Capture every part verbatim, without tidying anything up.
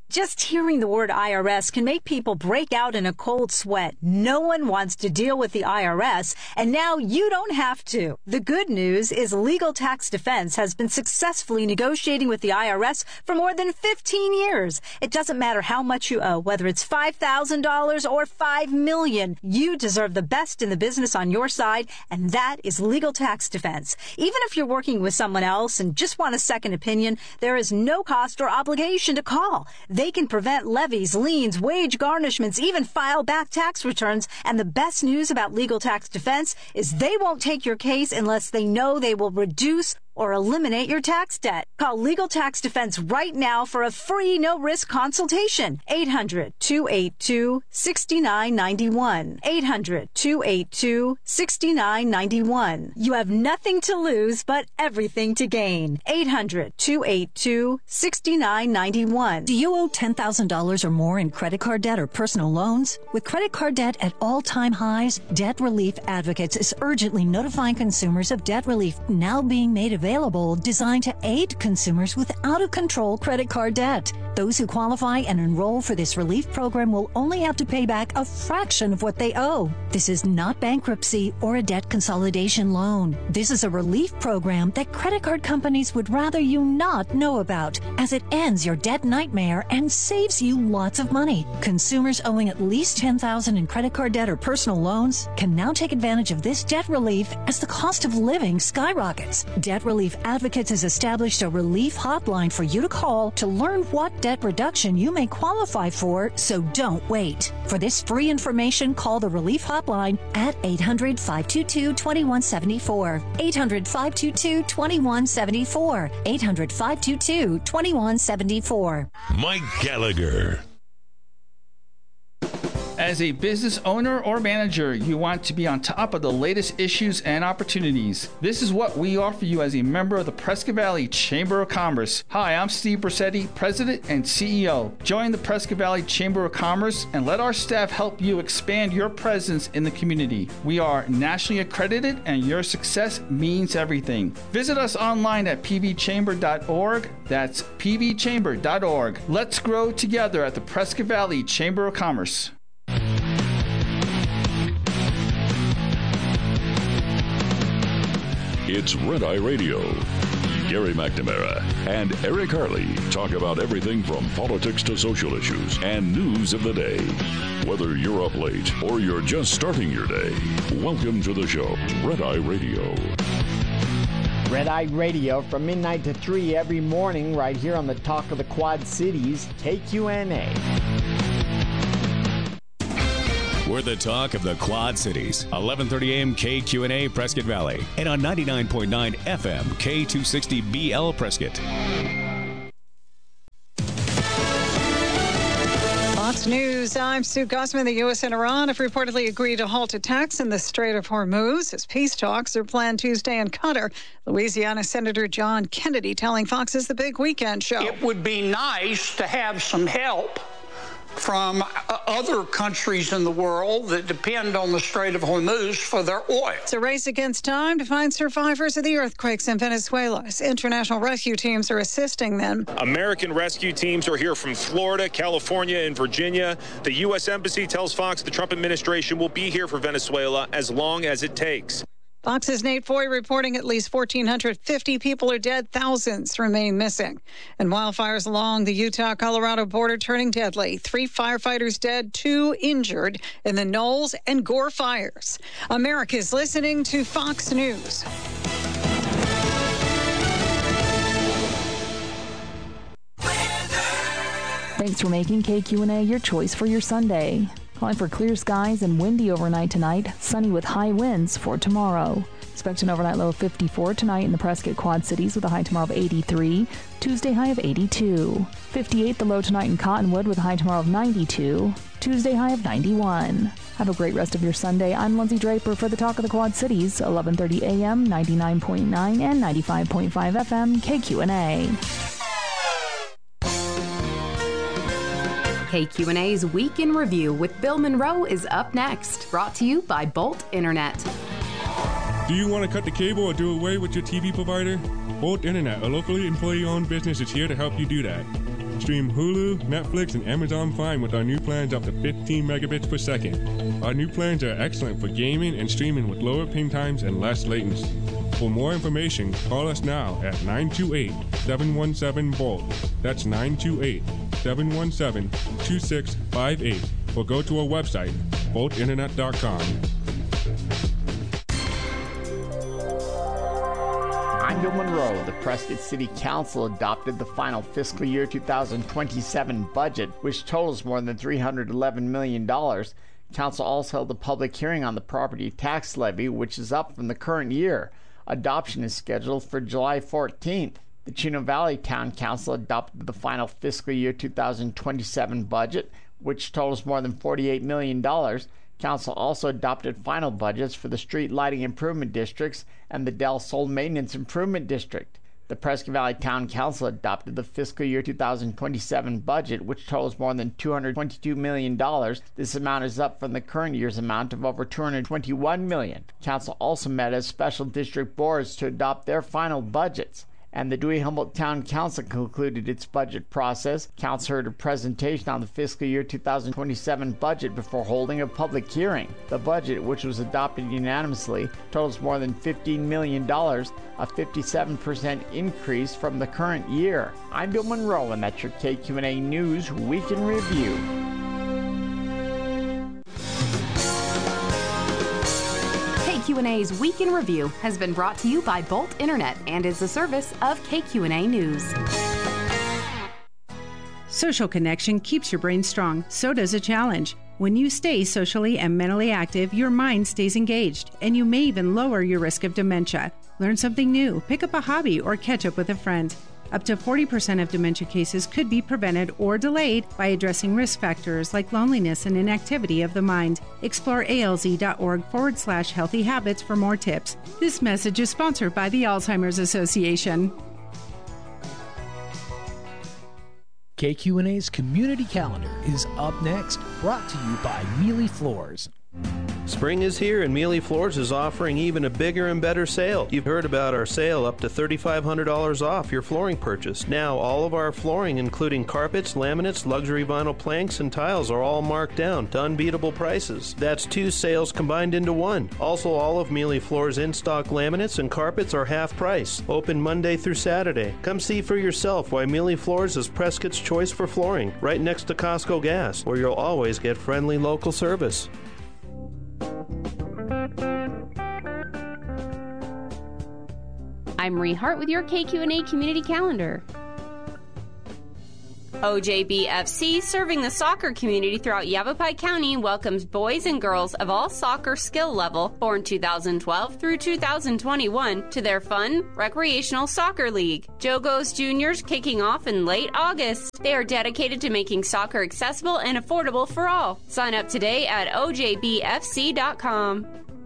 Just hearing the word I R S can make people break out in a cold sweat. No one wants to deal with the I R S, and now you don't have to. The good news is Legal Tax Defense has been successfully negotiating with the I R S for more than fifteen years. It doesn't matter how much you owe, whether it's five thousand dollars or five million dollars. You deserve the best in the business on your side, and that is Legal Tax Defense. Even if you're working with someone else and just want a second opinion, there is no cost or obligation to call. They can prevent levies, liens, wage garnishments, even file back tax returns. And the best news about Legal Tax Defense is they won't take your case unless they know they will reduce or eliminate your tax debt. Call Legal Tax Defense right now for a free, no-risk consultation. eight hundred, two eight two, six nine nine one. eight hundred, two eight two, six nine nine one. You have nothing to lose but everything to gain. eight hundred, two eight two, six nine nine one. Do you owe ten thousand dollars or more in credit card debt or personal loans? With credit card debt at all-time highs, Debt Relief Advocates is urgently notifying consumers of debt relief now being made available. Available designed to aid consumers with out-of-control credit card debt. Those who qualify and enroll for this relief program will only have to pay back a fraction of what they owe. This is not bankruptcy or a debt consolidation loan. This is a relief program that credit card companies would rather you not know about, as it ends your debt nightmare and saves you lots of money. Consumers owing at least ten thousand dollars in credit card debt or personal loans can now take advantage of this debt relief as the cost of living skyrockets. Debt Relief Advocates has established a relief hotline for you to call to learn what debt reduction you may qualify for, so don't wait. For this free information, call the Relief Hotline at eight hundred, five two two, two one seven four. eight hundred, five two two, two one seven four. eight hundred, five two two, two one seven four. Mike Gallagher. As a business owner or manager, you want to be on top of the latest issues and opportunities. This is what we offer you as a member of the Prescott Valley Chamber of Commerce. Hi, I'm Steve Brissetti, President and C E O. Join the Prescott Valley Chamber of Commerce and let our staff help you expand your presence in the community. We are nationally accredited and your success means everything. Visit us online at p v chamber dot org. That's p v chamber dot org. Let's grow together at the Prescott Valley Chamber of Commerce. It's Red Eye Radio. Gary McNamara and Eric Harley talk about everything from politics to social issues and news of the day. Whether you're up late or you're just starting your day, welcome to the show, Red Eye Radio. Red Eye Radio from midnight to three every morning right here on the Talk of the Quad Cities, K Q N A. We're the talk of the Quad Cities. eleven thirty a.m. K Q N A Prescott Valley. And on ninety-nine point nine F M K two sixty B L Prescott. Fox News, I'm Sue Gosman. The U S and Iran have reportedly agreed to halt attacks in the Strait of Hormuz as peace talks are planned Tuesday in Qatar. Louisiana Senator John Kennedy telling Fox's The Big Weekend Show. It would be nice to have some help from other countries in the world that depend on the Strait of Hormuz for their oil. It's a race against time to find survivors of the earthquakes in Venezuela. As international rescue teams are assisting them. American rescue teams are here from Florida, California, and Virginia. The U S Embassy tells Fox the Trump administration will be here for Venezuela as long as it takes. Fox's Nate Foy reporting at least one thousand four hundred fifty people are dead, thousands remain missing. And wildfires along the Utah-Colorado border turning deadly. Three firefighters dead, two injured in the Knowles and Gore fires. America's listening to Fox News. Thanks for making K Q N A your choice for your Sunday. Calling for clear skies and windy overnight tonight, sunny with high winds for tomorrow. Expect an overnight low of fifty-four tonight in the Prescott Quad Cities with a high tomorrow of eighty-three. Tuesday high of eighty-two. fifty-eight the low tonight in Cottonwood with a high tomorrow of ninety-two. Tuesday high of ninety-one. Have a great rest of your Sunday. I'm Lindsay Draper for the Talk of the Quad Cities, eleven thirty a.m., ninety-nine point nine and ninety-five point five F M, K Q N A. K Q N A's Week in Review with Bill Monroe is up next. Brought to you by Bolt Internet. Do you want to cut the cable or do away with your T V provider? Bolt Internet, a locally employee-owned business, is here to help you do that. Stream Hulu, Netflix, and Amazon Prime with our new plans up to fifteen megabits per second. Our new plans are excellent for gaming and streaming with lower ping times and less latency. For more information, call us now at nine two eight, seven one seven, B O L T. That's nine two eight, seven one seven, two six five eight. Or go to our website, bolt internet dot com. I'm Bill Monroe. The Prescott City Council adopted the final fiscal year two thousand twenty-seven budget, which totals more than three hundred eleven million dollars. Council also held a public hearing on the property tax levy, which is up from the current year. Adoption is scheduled for July fourteenth. The Chino Valley Town Council adopted the final fiscal year two thousand twenty-seven budget, which totals more than forty-eight million dollars. Council also adopted final budgets for the Street Lighting Improvement Districts and the Del Sol Maintenance Improvement District. The Prescott Valley Town Council adopted the fiscal year two thousand twenty-seven budget, which totals more than two hundred twenty-two million dollars. This amount is up from the current year's amount of over two hundred twenty-one million dollars. Council also met as special district boards to adopt their final budgets. And the Dewey-Humboldt Town Council concluded its budget process. Council heard a presentation on the fiscal year two thousand twenty-seven budget before holding a public hearing. The budget, which was adopted unanimously, totals more than fifteen million dollars, a fifty-seven percent increase from the current year. I'm Bill Monroe, and that's your K Q and A News Week in Review. K Q and A's Week in Review has been brought to you by Bolt Internet and is a service of K Q and A News. Social connection keeps your brain strong. So does a challenge. When you stay socially and mentally active, your mind stays engaged, and you may even lower your risk of dementia. Learn something new, pick up a hobby, or catch up with a friend. Up to forty percent of dementia cases could be prevented or delayed by addressing risk factors like loneliness and inactivity of the mind. Explore alz.org forward slash healthy habits for more tips. This message is sponsored by the Alzheimer's Association. K Q and A's Community Calendar is up next, brought to you by Mealy Floors. Spring is here and Mealy Floors is offering even a bigger and better sale. You've heard about our sale up to three thousand five hundred dollars off your flooring purchase. Now all of our flooring, including carpets, laminates, luxury vinyl planks, and tiles are all marked down to unbeatable prices. That's two sales combined into one. Also, all of Mealy Floors in-stock laminates and carpets are half price. Open Monday through Saturday. Come see for yourself why Mealy Floors is Prescott's choice for flooring, right next to Costco Gas, where you'll always get friendly local service. I'm Marie Hart with your K Q and A Community Calendar. O J B F C, serving the soccer community throughout Yavapai County, welcomes boys and girls of all soccer skill level, born two thousand twelve through two thousand twenty-one, to their fun, recreational soccer league. Jogos Juniors kicking off in late August. They are dedicated to making soccer accessible and affordable for all. Sign up today at O J B F C dot com.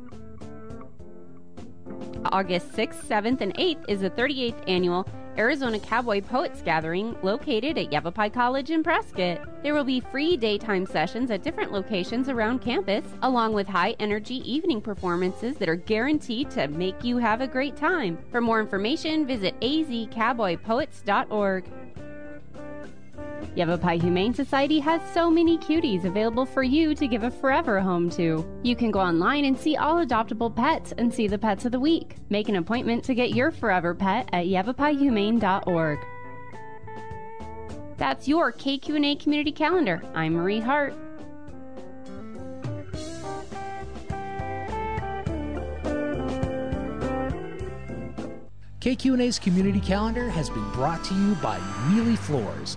August sixth, seventh, and eighth is the thirty-eighth Annual Arizona Cowboy Poets Gathering located at Yavapai College in Prescott. There will be free daytime sessions at different locations around campus, along with high-energy evening performances that are guaranteed to make you have a great time. For more information, visit a z cowboy poets dot org. Yavapai Humane Society has so many cuties available for you to give a forever home to. You can go online and see all adoptable pets and see the pets of the week. Make an appointment to get your forever pet at yavapai humane dot org. That's your K Q and A Community Calendar. I'm Marie Hart. K Q and A's Community Calendar has been brought to you by Mealy Floors.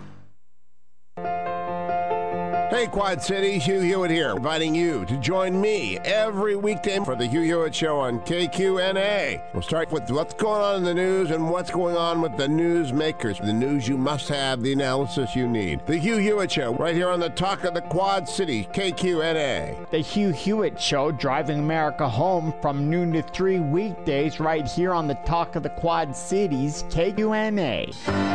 Hey, Quad Cities, Hugh Hewitt here, inviting you to join me every weekday for the Hugh Hewitt Show on K Q N A. We'll start with what's going on in the news and what's going on with the news makers. The news you must have, the analysis you need. The Hugh Hewitt Show, right here on the Talk of the Quad Cities, K Q N A. The Hugh Hewitt Show, driving America home from noon to three weekdays, right here on the Talk of the Quad Cities, K Q N A.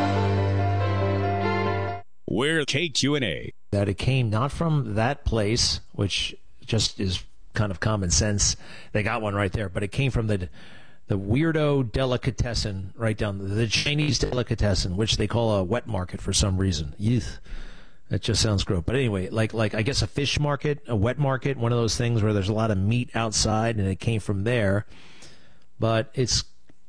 We're K Q and A. That it came not from that place, which just is kind of common sense. They got one right there, but it came from the the weirdo delicatessen right down the, the Chinese delicatessen, which they call a wet market for some reason. Yeesh. That just sounds gross. But anyway, like like I guess a fish market, a wet market, one of those things where there's a lot of meat outside, and it came from there. But it's,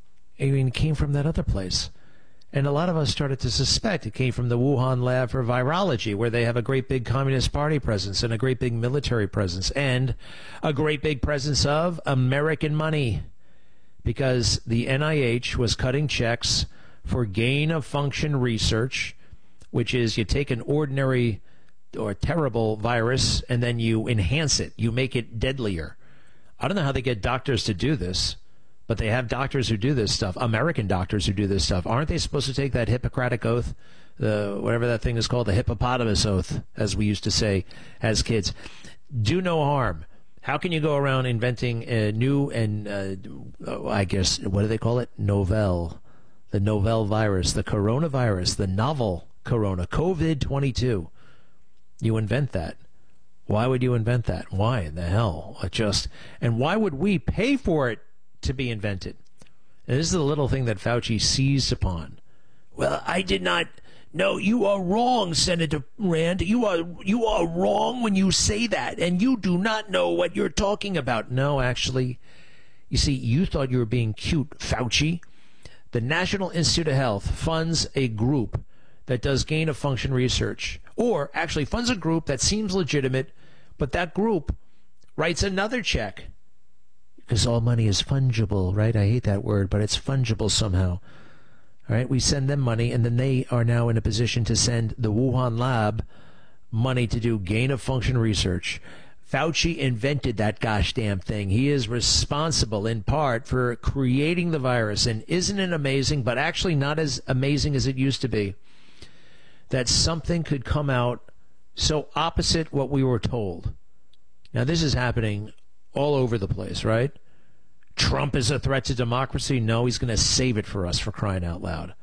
I mean, it came from that other place. And a lot of us started to suspect it came from the Wuhan lab for virology, where they have a great big Communist Party presence and a great big military presence and a great big presence of American money. Because the N I H was cutting checks for gain-of-function research, which is you take an ordinary or terrible virus and then you enhance it. You make it deadlier. I don't know how they get doctors to do this, but they have doctors who do this stuff, American doctors who do this stuff. Aren't they supposed to take that Hippocratic oath, the whatever that thing is called, the hippopotamus oath, as we used to say as kids? Do no harm. How can you go around inventing a new and, uh, I guess, what do they call it? Novel. The novel virus, the coronavirus, the novel corona, COVID twenty-two. You invent that. Why would you invent that? Why in the hell? Just, and why would we pay for it to be invented? And this is the little thing that Fauci seized upon. Well, I did not. No, you are wrong, Senator Rand. You are you are wrong when you say that, and you do not know what you're talking about. No, actually, you see, you thought you were being cute, Fauci. The National Institute of Health funds a group that does gain-of-function research, or actually funds a group that seems legitimate, but that group writes another check. Because all money is fungible, right? I hate that word, but it's fungible somehow. All right, we send them money, and then they are now in a position to send the Wuhan lab money to do gain-of-function research. Fauci invented that gosh damn thing. He is responsible in part for creating the virus. And isn't it amazing, but actually not as amazing as it used to be, that something could come out so opposite what we were told? Now, this is happening all over the place, right? Trump is a threat to democracy. No, he's going to save it for us, for crying out loud.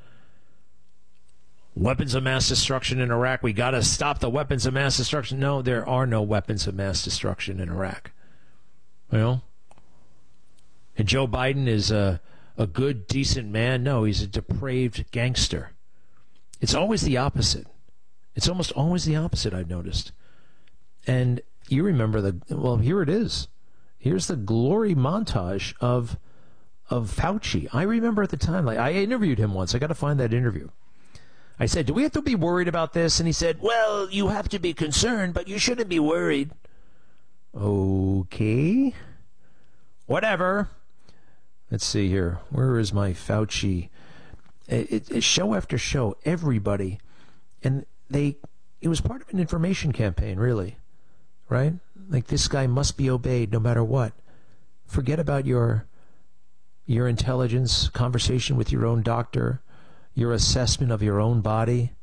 Weapons of mass destruction in Iraq. We got to stop the weapons of mass destruction. No, there are no weapons of mass destruction in Iraq. You know? And Joe Biden is a, a good, decent man. No, he's a depraved gangster. It's always the opposite. It's almost always the opposite, I've noticed. And you remember the, well, here it is. Here's the glory montage of of Fauci. I remember at the time, like I interviewed him once. I got to find that interview. I said, do we have to be worried about this? And he said, well, you have to be concerned, but you shouldn't be worried. Okay. Whatever. Let's see here. Where is my Fauci? It, it, it, show after show, everybody. And they, it was part of an information campaign, really. Right? Like, this guy must be obeyed no matter what. Forget about your your intelligence, conversation with your own doctor, your assessment of your own body.